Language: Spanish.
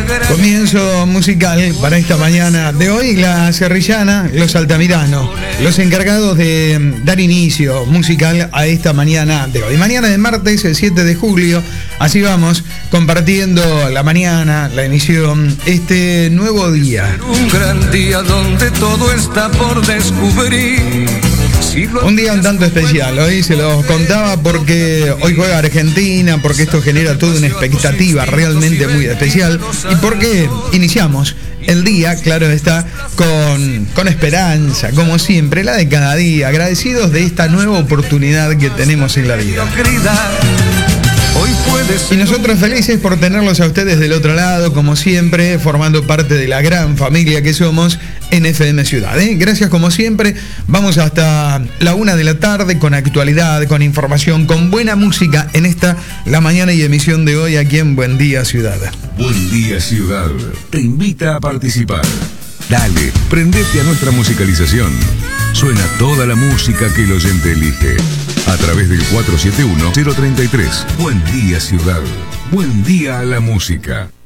Comienzo musical para esta mañana de hoy, la Cerrillana, los Altamirano, los encargados de dar inicio musical a esta mañana de hoy. Mañana de martes, el 7 de julio, así vamos, compartiendo la mañana, la emisión, este nuevo día. Un gran día donde todo está por descubrir. Un día un tanto especial, hoy se los contaba porque hoy juega Argentina, porque esto genera toda una expectativa realmente muy especial y porque iniciamos el día, claro está, con esperanza, como siempre, la de cada día, agradecidos de esta nueva oportunidad que tenemos en la vida. Y nosotros felices por tenerlos a ustedes del otro lado, como siempre, formando parte de la gran familia que somos en FM Ciudad. Gracias como siempre, vamos hasta la 1 de la tarde con actualidad, con información, con buena música en esta, la mañana y emisión de hoy aquí en Buen Día Ciudad. Buen Día Ciudad te invita a participar. Dale, prendete a nuestra musicalización. Suena toda la música que el oyente elige. A través del 471-033. Buen Día Ciudad. Buen día a la música.